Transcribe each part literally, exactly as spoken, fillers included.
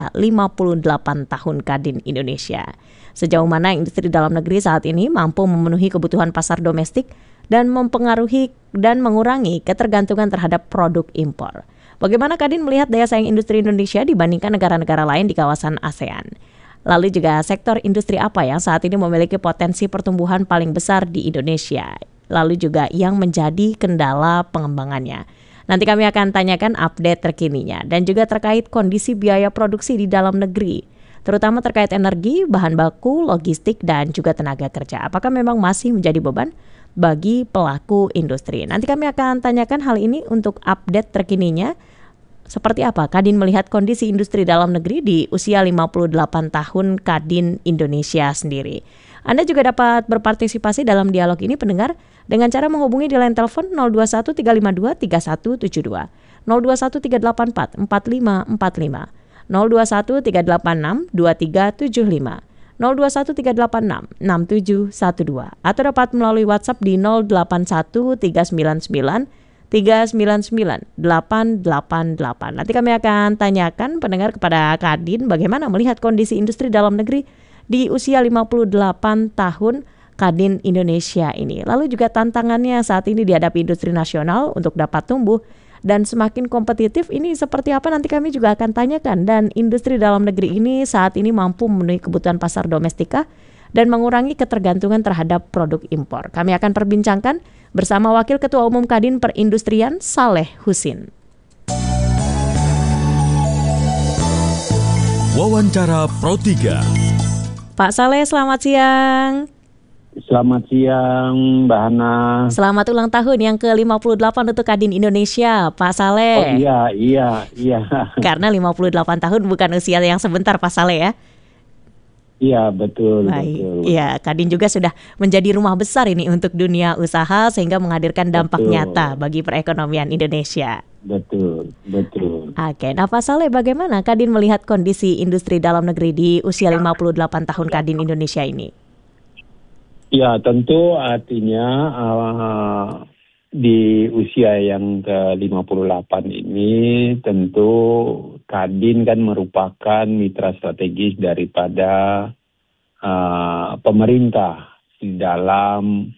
lima puluh delapan tahun Kadin Indonesia. Sejauh mana industri dalam negeri saat ini mampu memenuhi kebutuhan pasar domestik dan mempengaruhi dan mengurangi ketergantungan terhadap produk impor. Bagaimana Kadin melihat daya saing industri Indonesia dibandingkan negara-negara lain di kawasan ASEAN? Lalu juga sektor industri apa yang saat ini memiliki potensi pertumbuhan paling besar di Indonesia? Lalu juga yang menjadi kendala pengembangannya. Nanti kami akan tanyakan update terkininya dan juga terkait kondisi biaya produksi di dalam negeri, terutama terkait energi, bahan baku, logistik, dan juga tenaga kerja. Apakah memang masih menjadi beban bagi pelaku industri? Nanti kami akan tanyakan hal ini untuk update terkininya. Seperti apa Kadin melihat kondisi industri dalam negeri di usia lima puluh delapan tahun Kadin Indonesia sendiri. Anda juga dapat berpartisipasi dalam dialog ini pendengar dengan cara menghubungi di line telepon nol dua satu tiga lima dua tiga satu tujuh dua, nol dua satu tiga delapan empat empat lima empat lima, nol dua satu tiga delapan enam dua tiga tujuh lima, nol dua satu tiga delapan enam enam tujuh satu dua, atau dapat melalui WhatsApp di nol delapan satu tiga sembilan sembilan tiga sembilan sembilan delapan delapan delapan. Nanti kami akan tanyakan pendengar kepada Kadin bagaimana melihat kondisi industri dalam negeri di usia lima puluh delapan tahun Kadin Indonesia ini. Lalu juga tantangannya saat ini dihadapi industri nasional untuk dapat tumbuh dan semakin kompetitif ini seperti apa, nanti kami juga akan tanyakan. Dan industri dalam negeri ini saat ini mampu memenuhi kebutuhan pasar domestika dan mengurangi ketergantungan terhadap produk impor. Kami akan perbincangkan bersama Wakil Ketua Umum Kadin Perindustrian Saleh Husin. Wawancara Pro tiga. Pak Saleh, selamat siang. Selamat siang, Mbak Hana. Selamat ulang tahun yang ke lima puluh delapan untuk Kadin Indonesia, Pak Saleh. Oh iya, iya, iya. Karena lima puluh delapan tahun bukan usia yang sebentar, Pak Saleh ya. Iya, betul, Baik. betul. Iya, Kadin juga sudah menjadi rumah besar ini untuk dunia usaha sehingga menghadirkan dampak Betul. nyata bagi perekonomian Indonesia. Betul, betul. Oke, nah Pak Saleh, bagaimana Kadin melihat kondisi industri dalam negeri di usia lima puluh delapan tahun Kadin Indonesia ini? Ya, tentu artinya uh, di usia yang ke lima puluh delapan ini tentu Kadin kan merupakan mitra strategis daripada uh, pemerintah di dalam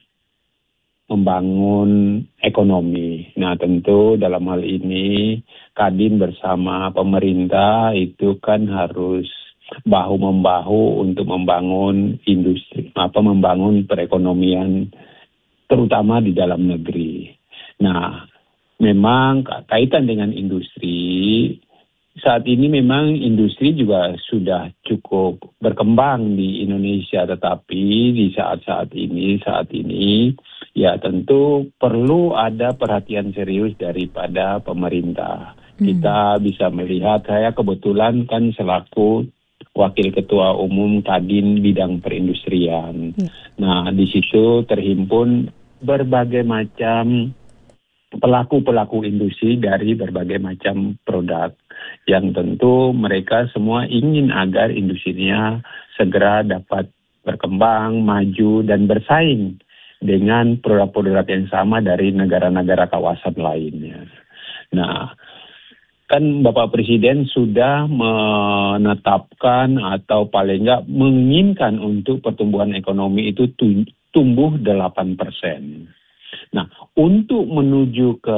membangun ekonomi. Nah, tentu dalam hal ini Kadin bersama pemerintah itu kan harus bahu-membahu untuk membangun industri, apa membangun perekonomian terutama di dalam negeri. Nah, memang kaitan dengan industri, saat ini memang industri juga sudah cukup berkembang di Indonesia, tetapi di saat-saat ini, saat ini, ya tentu perlu ada perhatian serius daripada pemerintah. Hmm. Kita bisa melihat, saya kebetulan kan selaku Wakil Ketua Umum Kadin bidang perindustrian. Hmm. Nah, di situ terhimpun berbagai macam pelaku-pelaku industri dari berbagai macam produk yang tentu mereka semua ingin agar industrinya segera dapat berkembang, maju, dan bersaing dengan produk-produk yang sama dari negara-negara kawasan lainnya. Nah, kan Bapak Presiden sudah menetapkan atau paling nggak menginginkan untuk pertumbuhan ekonomi itu tumbuh delapan persen. Nah, untuk menuju ke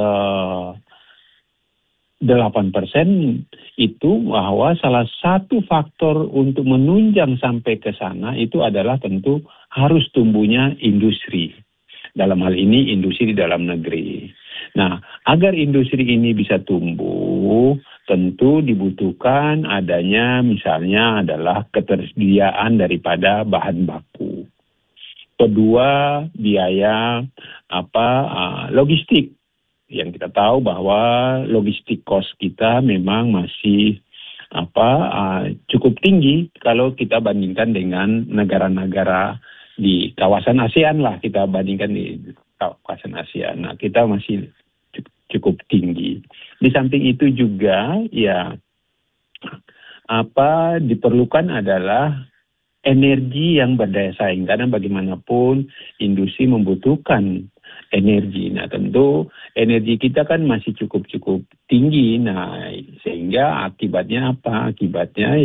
delapan persen itu bahwa salah satu faktor untuk menunjang sampai ke sana itu adalah tentu harus tumbuhnya industri. Dalam hal ini industri di dalam negeri. Nah, agar industri ini bisa tumbuh, tentu dibutuhkan adanya misalnya adalah ketersediaan daripada bahan baku. Kedua, biaya apa uh, logistik. Yang kita tahu bahwa logistik cost kita memang masih apa uh, cukup tinggi kalau kita bandingkan dengan negara-negara di kawasan ASEAN lah, kita bandingkan di kawasan ASEAN. Nah, kita masih cukup tinggi. Di samping itu juga ya apa diperlukan adalah energi yang berdaya saing, karena bagaimanapun industri membutuhkan energi. Nah tentu energi kita kan masih cukup-cukup tinggi. Nah sehingga akibatnya apa? Akibatnya